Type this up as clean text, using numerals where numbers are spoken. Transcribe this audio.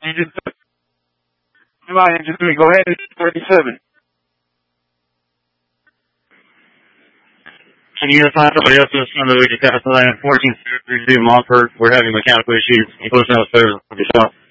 Engine 3. Come on, Engine 3. Go ahead. It's 37. Can you find somebody else on the way to Castle Line 1432 Montford? We're having mechanical issues. You close down the service yourself.